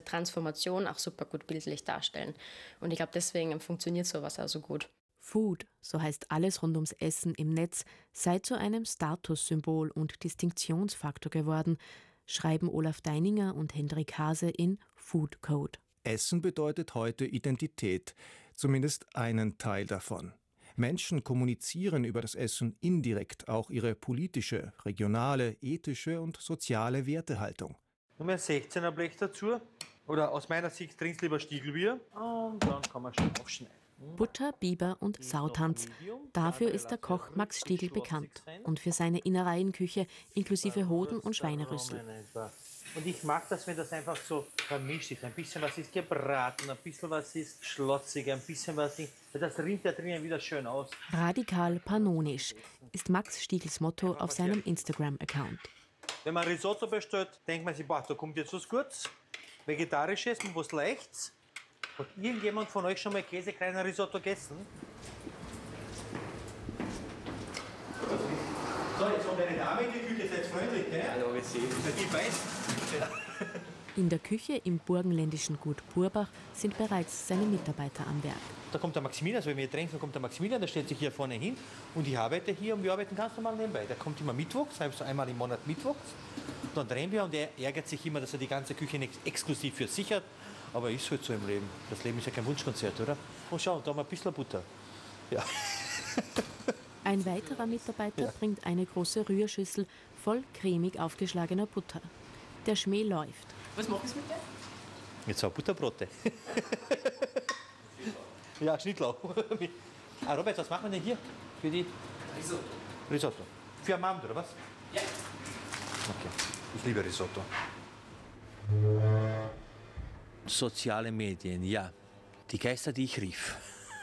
Transformation auch super gut bildlich darstellen. Und ich glaube, deswegen funktioniert sowas auch so gut. Food, so heißt alles rund ums Essen im Netz, sei zu einem Statussymbol und Distinktionsfaktor geworden, schreiben Olaf Deininger und Hendrik Hase in Food Code. Essen bedeutet heute Identität, zumindest einen Teil davon. Menschen kommunizieren über das Essen indirekt auch ihre politische, regionale, ethische und soziale Wertehaltung. Nummer 16er Blech dazu. Oder aus meiner Sicht trinkst lieber Stiegelbier. Und dann kann man schon aufschneiden. Butter, Biber und Sautanz. Dafür ist der Koch Max Stiegl bekannt. Und für seine Innereienküche inklusive Hoden und Schweinerüssel. Und ich mag das, wenn das einfach so vermischt ist. Ein bisschen was ist gebraten, ein bisschen was ist schlotzig, ein bisschen was ist... Das rinnt da drinnen wieder schön aus. Radikal panonisch ist Max Stiegls Motto auf seinem Instagram-Account. Wenn man Risotto bestellt, denkt man sich, boah, da kommt jetzt was Gutes. Vegetarisches, was Leichtes. Hat irgendjemand von euch schon mal käsekleiner Risotto gegessen? So, jetzt kommt eine Dame in die Küche, seid freundlich, gell? Hallo, wir sehen. Die weiß. In der Küche im burgenländischen Gut Burbach sind bereits seine Mitarbeiter am Werk. Da kommt der Maximilian, also wenn wir trinken, kommt der Maximilian, der stellt sich hier vorne hin und ich arbeite hier und wir arbeiten ganz normal nebenbei. Der kommt immer mittwochs, also einmal im Monat mittwochs. Dann drehen wir und er ärgert sich immer, dass er die ganze Küche nicht exklusiv für sich hat. Aber ist halt so im Leben. Das Leben ist ja kein Wunschkonzert, oder? Und schau, da haben wir ein bisschen Butter. Ja. Ein weiterer Mitarbeiter bringt eine große Rührschüssel voll cremig aufgeschlagener Butter. Der Schmäh läuft. Was machen Sie mit der? Jetzt auch Butterbrote. Ja, Schnittlauch. Ah, Robert, was machen wir denn hier für die? Risotto. Risotto. Für am Abend, oder was? Ja. Okay. Ich liebe Risotto. Soziale Medien, ja. Die Geister, die ich rief.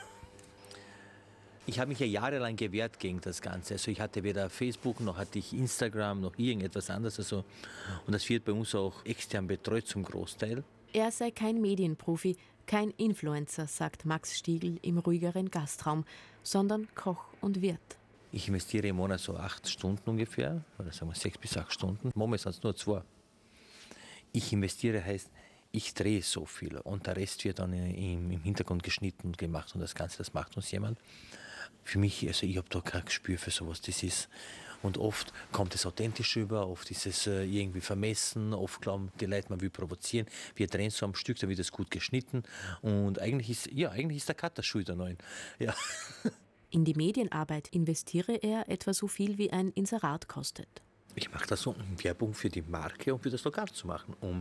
Ich habe mich ja jahrelang gewehrt gegen das Ganze. Also ich hatte weder Facebook, noch hatte ich Instagram, noch irgendetwas anderes. Also, und das wird bei uns auch extern betreut zum Großteil. Er sei kein Medienprofi, kein Influencer, sagt Max Stiegl im ruhigeren Gastraum, sondern Koch und Wirt. Ich investiere im Monat so 8 Stunden ungefähr, oder sagen wir 6 bis 8 Stunden. Momentan sind es nur 2. Ich investiere heißt, ich drehe so viel und der Rest wird dann im Hintergrund geschnitten und gemacht und das Ganze, das macht uns jemand. Für mich, also ich habe da kein Gespür für sowas, das ist, und oft kommt es authentisch rüber, oft ist es irgendwie vermessen, oft glauben die Leute, man will provozieren. Wir drehen so am Stück, dann wird es gut geschnitten und eigentlich ist der Cutter schuld an neuen. Ja. In die Medienarbeit investiere er etwa so viel, wie ein Inserat kostet. Ich mache das so, um Werbung für die Marke und für das Lokal zu machen, um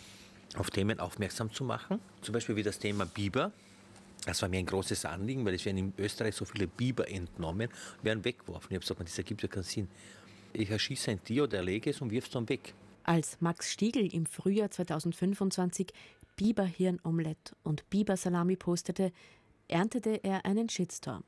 auf Themen aufmerksam zu machen. Zum Beispiel wie das Thema Biber. Das war mir ein großes Anliegen, weil es werden in Österreich so viele Biber entnommen und werden weggeworfen. Ich habe gesagt, das ergibt ja keinen Sinn. Ich erschieße ein Tier oder erlege es und wirf es dann weg. Als Max Stiegl im Frühjahr 2025 Biberhirnomelett und Bibersalami postete, erntete er einen Shitstorm.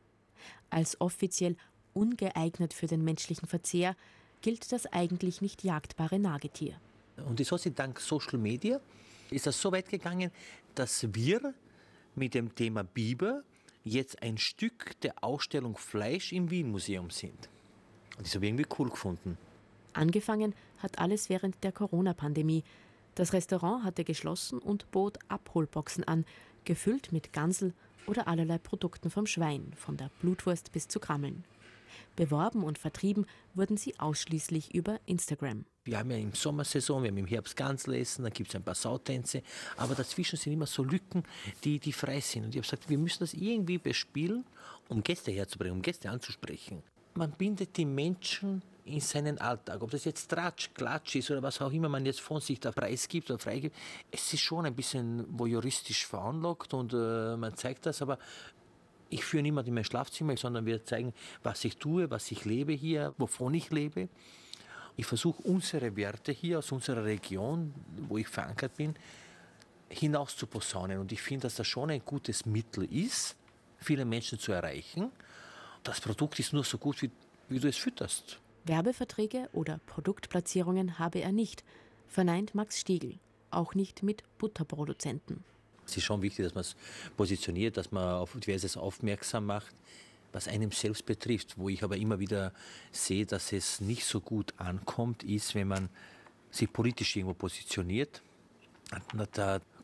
Als offiziell ungeeignet für den menschlichen Verzehr gilt das eigentlich nicht jagdbare Nagetier. Und das hat sich dank Social Media ist das so weit gegangen, dass wir mit dem Thema Biber jetzt ein Stück der Ausstellung Fleisch im Wien-Museum sind. Und das habe ich irgendwie cool gefunden. Angefangen hat alles während der Corona-Pandemie. Das Restaurant hatte geschlossen und bot Abholboxen an, gefüllt mit Gansel oder allerlei Produkten vom Schwein, von der Blutwurst bis zu Krammeln. Beworben und vertrieben wurden sie ausschließlich über Instagram. Wir haben ja im Sommersaison, wir haben im Herbst Ganselessen, dann gibt es ein paar Sautänze, aber dazwischen sind immer so Lücken, die frei sind. Und ich habe gesagt, wir müssen das irgendwie bespielen, um Gäste herzubringen, um Gäste anzusprechen. Man bindet die Menschen in seinen Alltag, ob das jetzt Tratsch, Klatsch ist oder was auch immer man jetzt von sich da preisgibt oder freigibt. Es ist schon ein bisschen voyeuristisch veranlagt und man zeigt das, aber ich führe niemanden in mein Schlafzimmer, sondern wir zeigen, was ich tue, was ich lebe hier, wovon ich lebe. Ich versuche, unsere Werte hier aus unserer Region, wo ich verankert bin, hinaus zu posaunen. Und ich finde, dass das schon ein gutes Mittel ist, viele Menschen zu erreichen. Das Produkt ist nur so gut, wie du es fütterst. Werbeverträge oder Produktplatzierungen habe er nicht, verneint Max Stiegl, auch nicht mit Butterproduzenten. Es ist schon wichtig, dass man es positioniert, dass man auf diverses aufmerksam macht, was einem selbst betrifft. Wo ich aber immer wieder sehe, dass es nicht so gut ankommt, ist, wenn man sich politisch irgendwo positioniert. Da